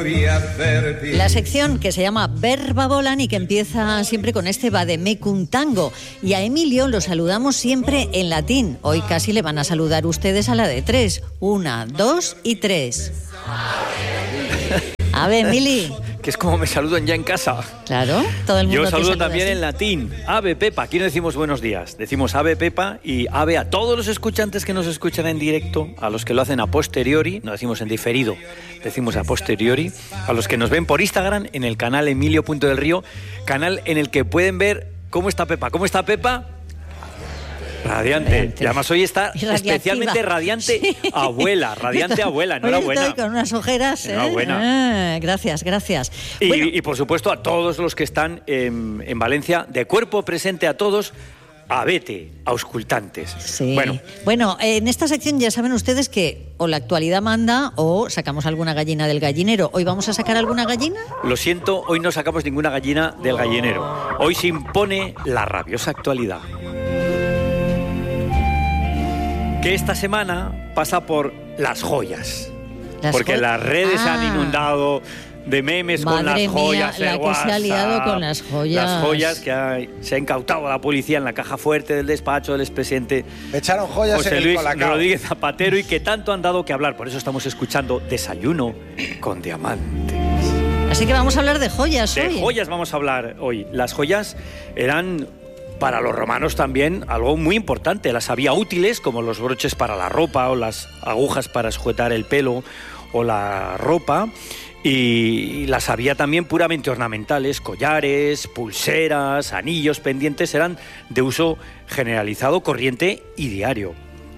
La sección que se llama Verba Volan y que empieza siempre con este Vademecum Tango. Y a Emilio lo saludamos siempre en latín. Hoy casi le van a saludar ustedes a la de 3. 1, 2 y 3. A ver, Emili. Que es como me saludan ya en casa. Claro, todo el mundo. Yo saludo también así en latín. Ave Pepa. Aquí no decimos buenos días. Decimos Ave Pepa y Ave a todos los escuchantes que nos escuchan en directo, a los que lo hacen a posteriori, no decimos en diferido, decimos a posteriori, a los que nos ven por Instagram en el canal Emilio.delrío, canal en el que pueden ver cómo está Pepa. ¿Cómo está Pepa? Radiante. Y además hoy está especialmente radiante, sí. Abuela, radiante abuela, enhorabuena. Estoy con unas ojeras. Enhorabuena. Gracias. Y por supuesto a todos los que están en Valencia, de cuerpo presente a todos, abete, auscultantes. Sí. Bueno, en esta sección ya saben ustedes que o la actualidad manda o sacamos alguna gallina del gallinero. ¿Hoy vamos a sacar alguna gallina? Lo siento, hoy no sacamos ninguna gallina del gallinero. Hoy se impone la rabiosa actualidad, que esta semana pasa por las joyas. Porque las redes se han inundado de memes con las joyas. Madre mía, la que se ha liado con las joyas. Las joyas que se ha incautado a la policía en la caja fuerte del despacho del expresidente Me echaron joyas José en Luis el Colacao. Rodríguez Zapatero y que tanto han dado que hablar. Por eso estamos escuchando Desayuno con Diamantes. Así que vamos a hablar de joyas hoy. De joyas vamos a hablar hoy. Las joyas eran para los romanos también algo muy importante. Las había útiles, como los broches para la ropa o las agujas para sujetar el pelo o la ropa, y las había también puramente ornamentales, collares, pulseras, anillos, pendientes, eran de uso generalizado, corriente y diario.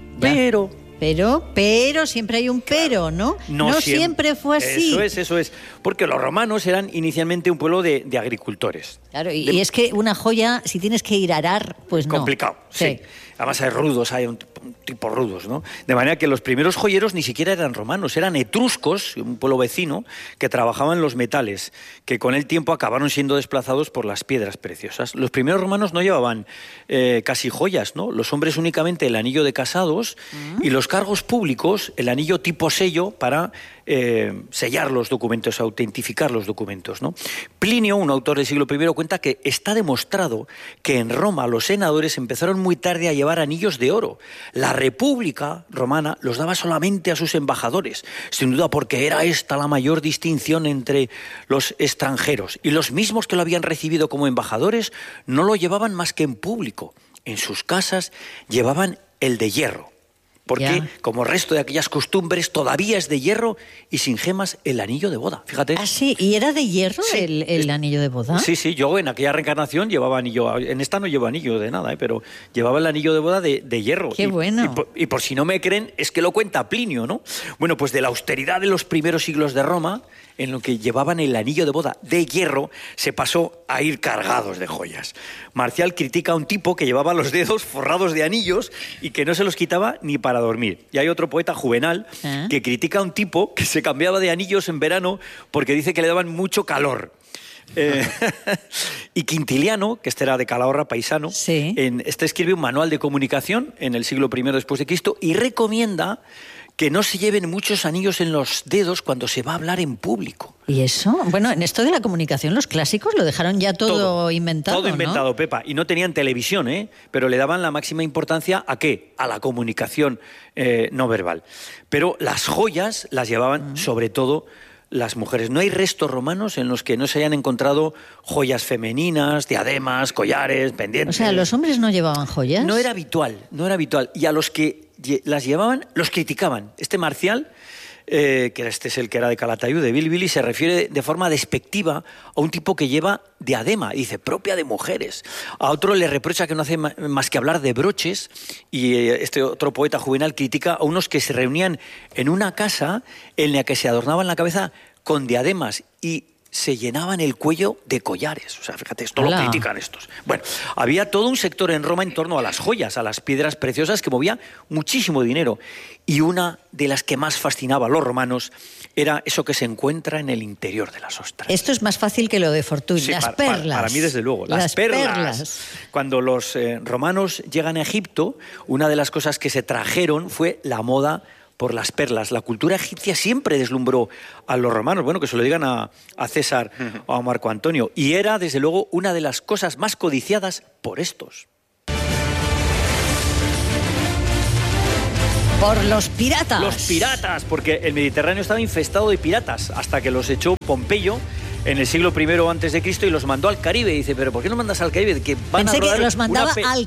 Pero siempre hay un pero, ¿no? No siempre fue así. Eso es. Porque los romanos eran inicialmente un pueblo de agricultores. Claro, y es que una joya, si tienes que ir a arar, pues no. Complicado, sí. Además hay rudos, hay un tipo rudos, ¿no? De manera que los primeros joyeros ni siquiera eran romanos, eran etruscos, un pueblo vecino, que trabajaban los metales, que con el tiempo acabaron siendo desplazados por las piedras preciosas. Los primeros romanos no llevaban casi joyas, ¿no? Los hombres únicamente el anillo de casados y los cargos públicos el anillo tipo sello para sellar los documentos, autentificar los documentos, ¿no? Plinio, un autor del siglo I, cuenta que está demostrado que en Roma los senadores empezaron muy tarde a llevar anillos de oro. La República romana los daba solamente a sus embajadores, sin duda porque era esta la mayor distinción entre los extranjeros. Y los mismos que lo habían recibido como embajadores no lo llevaban más que en público. En sus casas llevaban el de hierro. Porque, como resto de aquellas costumbres, todavía es de hierro y sin gemas el anillo de boda. Fíjate. ¿Ah, sí? ¿Y era de hierro el anillo de boda? Sí. Yo en aquella reencarnación llevaba anillo. En esta no llevo anillo de nada, pero llevaba el anillo de boda de hierro. ¡Qué bueno! Y por si no me creen, es que lo cuenta Plinio, ¿no? Bueno, pues de la austeridad de los primeros siglos de Roma, en lo que llevaban el anillo de boda de hierro, se pasó a ir cargados de joyas. Marcial critica a un tipo que llevaba los dedos forrados de anillos y que no se los quitaba ni para dormir. Y hay otro poeta, Juvenal, que critica a un tipo que se cambiaba de anillos en verano porque dice que le daban mucho calor. Y Quintiliano, que este era de Calahorra, paisano, este escribe un manual de comunicación en el siglo I después de Cristo y recomienda que no se lleven muchos anillos en los dedos cuando se va a hablar en público. ¿Y eso? Bueno, en esto de la comunicación los clásicos lo dejaron ya todo inventado, Todo inventado, ¿no? Pepa. Y no tenían televisión, pero le daban la máxima importancia ¿a qué? A la comunicación no verbal. Pero las joyas las llevaban sobre todo las mujeres. No hay restos romanos en los que no se hayan encontrado joyas femeninas, diademas, collares, pendientes. O sea, ¿los hombres no llevaban joyas? No era habitual. Y a los que las llevaban, los criticaban. Este Marcial, que este es el que era de Calatayud, de Bilbili, se refiere de forma despectiva a un tipo que lleva diadema, dice, propia de mujeres. A otro le reprocha que no hace más que hablar de broches, y este otro poeta Juvenal critica a unos que se reunían en una casa en la que se adornaban la cabeza con diademas y se llenaban el cuello de collares. O sea, fíjate, esto lo critican estos. Bueno, había todo un sector en Roma en torno a las joyas, a las piedras preciosas, que movía muchísimo dinero. Y una de las que más fascinaba a los romanos era eso que se encuentra en el interior de las ostras. Esto es más fácil que lo de Fortuny, sí, las perlas. Para mí, desde luego, las perlas. Cuando los romanos llegan a Egipto, una de las cosas que se trajeron fue la moda por las perlas. La cultura egipcia siempre deslumbró a los romanos. Bueno, que se lo digan a César o a Marco Antonio. Y era, desde luego, una de las cosas más codiciadas por estos. Por los piratas. Los piratas, porque el Mediterráneo estaba infestado de piratas hasta que los echó Pompeyo en el siglo I antes de Cristo y los mandó al Caribe. Y dice, ¿pero por qué los mandas al Caribe? Que van Pensé a rodar que los mandaba al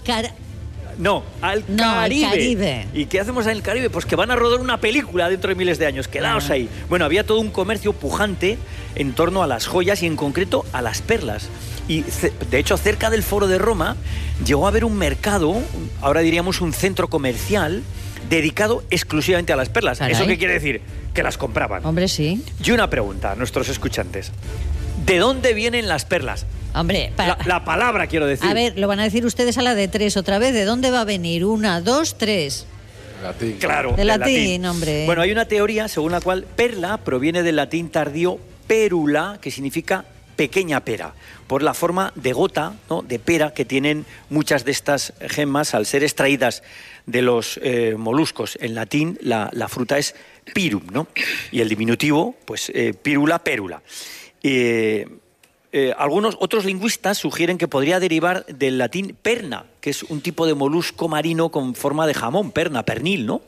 Caribe. ¿Y qué hacemos en el Caribe? Pues que van a rodar una película dentro de miles de años. Quedaos ahí. Bueno, había todo un comercio pujante en torno a las joyas y en concreto a las perlas. Y de hecho, cerca del Foro de Roma llegó a haber un mercado, ahora diríamos un centro comercial, dedicado exclusivamente a las perlas. Caray. ¿Eso qué quiere decir? Que las compraban. Hombre, sí. Y una pregunta a nuestros escuchantes. ¿De dónde vienen las perlas? Hombre, la palabra, quiero decir. A ver, lo van a decir ustedes a la de 3 otra vez. ¿De dónde va a venir? 1, 2, 3. Latín. Claro, De latín, hombre. Bueno, hay una teoría según la cual perla proviene del latín tardío perula, que significa pequeña pera, por la forma de gota, ¿no?, de pera que tienen muchas de estas gemas al ser extraídas de los moluscos. En latín la fruta es pirum, ¿no? Y el diminutivo, pues pirula, pérula. Algunos otros lingüistas sugieren que podría derivar del latín perna, que es un tipo de molusco marino con forma de jamón, perna, pernil, ¿no?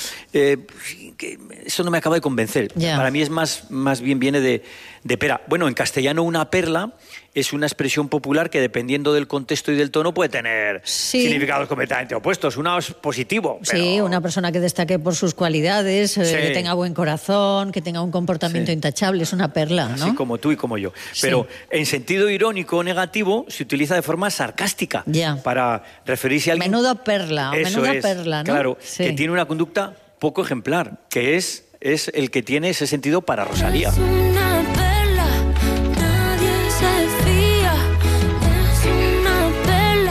Que eso no me acaba de convencer. Yeah. Para mí es más bien viene de pera. Bueno, en castellano una perla es una expresión popular que dependiendo del contexto y del tono puede tener significados completamente opuestos. Una es positivo. Pero... Sí, una persona que destaque por sus cualidades, que tenga buen corazón, que tenga un comportamiento intachable, es una perla, ¿no? Así como tú y como yo. Pero en sentido irónico o negativo se utiliza de forma sarcástica para referirse a alguien... Menuda perla, perla, ¿no? Claro, que tiene una conducta poco ejemplar, que es el que tiene ese sentido para Rosalía. Es una perla, nadie se fía. Es una perla,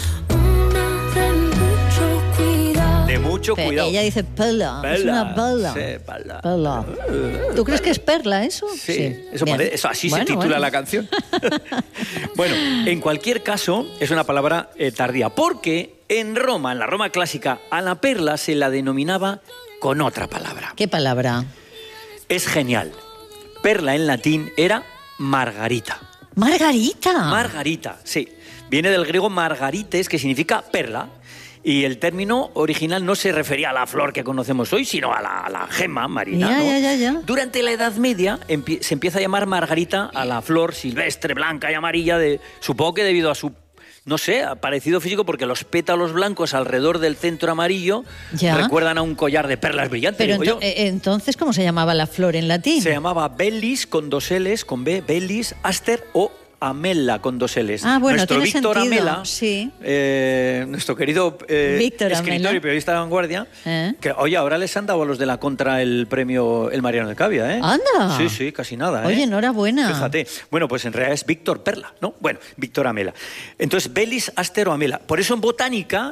una de mucho cuidado. De mucho cuidado. Ella dice perla, es una perla. Sí, perla. Perla. ¿Tú crees que es perla eso? Sí. Eso así se titula la canción. Bueno, en cualquier caso, es una palabra tardía, porque en Roma, en la Roma clásica, a la perla se la denominaba con otra palabra. ¿Qué palabra? Es genial. Perla en latín era margarita. ¿Margarita? Margarita, sí. Viene del griego margarites, que significa perla. Y el término original no se refería a la flor que conocemos hoy, sino a la gema marina, ¿no? Ya. Durante la Edad Media se empieza a llamar margarita a la flor silvestre, blanca y amarilla, supongo que debido a su, no sé, parecido físico, porque los pétalos blancos alrededor del centro amarillo recuerdan a un collar de perlas brillantes. Pero entonces, ¿cómo se llamaba la flor en latín? Se llamaba bellis con 2 L's, con B, bellis, aster o Amela con 2 L's. Ah, bueno, nuestro tiene Víctor sentido, Amela, sí. nuestro querido Víctor escritor Amela. y periodista de vanguardia, que oye, ahora les han dado a los de la Contra el premio El Mariano de Cavia, ¿eh? ¡Anda! Sí, casi nada, ¿eh? Oye, enhorabuena. Fíjate. Bueno, pues en realidad es Víctor Perla, ¿no? Bueno, Víctor Amela. Entonces, Bellis, Aster o Amela. Por eso en botánica,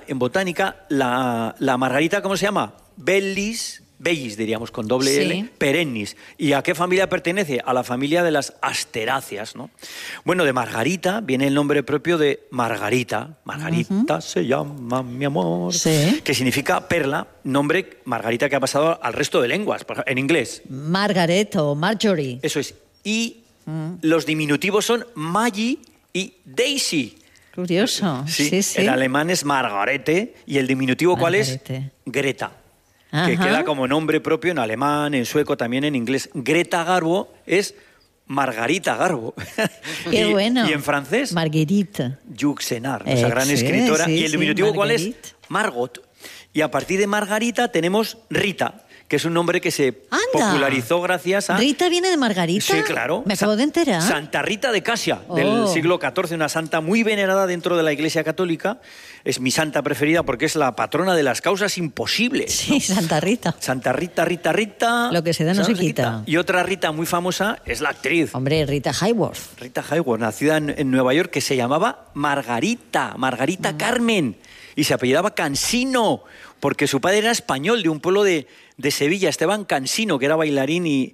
la margarita, ¿cómo se llama? Bellis diríamos, con doble L, perennis. ¿Y a qué familia pertenece? A la familia de las asteráceas, ¿no? Bueno, de Margarita viene el nombre propio de Margarita. Margarita se llama mi amor. Sí. Que significa perla, nombre Margarita que ha pasado al resto de lenguas, en inglés. Margaret o Marjorie. Eso es. Y los diminutivos son Maggie y Daisy. Curioso. Sí. En alemán es Margarete y el diminutivo, ¿cuál es? Greta. Que queda como nombre propio en alemán, en sueco, también en inglés. Greta Garbo es Margarita Garbo. Qué bueno. Y en francés, Marguerite. Yuxenar, esa gran escritora. Y el diminutivo, ¿cuál es? Margot. Y a partir de Margarita tenemos Rita, que es un nombre que se popularizó gracias a... ¿Rita viene de Margarita? Sí, claro. Me acabo de enterar. Santa Rita de Casia, del siglo XIV, una santa muy venerada dentro de la Iglesia Católica. Es mi santa preferida porque es la patrona de las causas imposibles. Sí, ¿no? Santa Rita. Santa Rita, Rita. Lo que se da no se quita. Y otra Rita muy famosa es la actriz. Hombre, Rita Hayworth. Rita Hayworth, nacida en Nueva York, que se llamaba Margarita Carmen. Y se apellidaba Cansino, porque su padre era español, de un pueblo de Sevilla, Esteban Cansino, que era bailarín y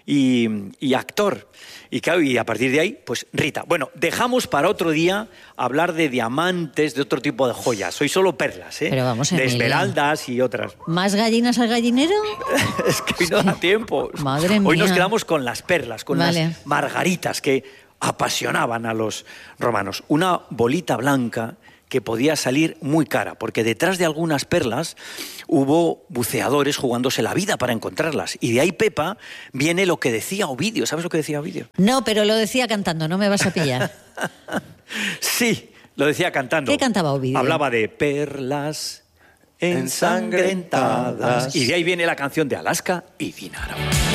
y actor. Y claro, y a partir de ahí, pues Rita. Bueno, dejamos para otro día hablar de diamantes, de otro tipo de joyas. Hoy solo perlas, ¿eh? Pero vamos, de Emilio. esmeraldas y otras. ¿Más gallinas al gallinero? Es que hoy no da tiempo. Madre Hoy nos mía. quedamos con las perlas, con Vale. las margaritas que apasionaban a los romanos. Una bolita blanca que podía salir muy cara, porque detrás de algunas perlas hubo buceadores jugándose la vida para encontrarlas. Y de ahí, Pepa, viene lo que decía Ovidio. ¿Sabes lo que decía Ovidio? No, pero lo decía cantando, no me vas a pillar. Sí, lo decía cantando. ¿Qué cantaba Ovidio? Hablaba de perlas ensangrentadas. Y de ahí viene la canción de Alaska y Dinaro.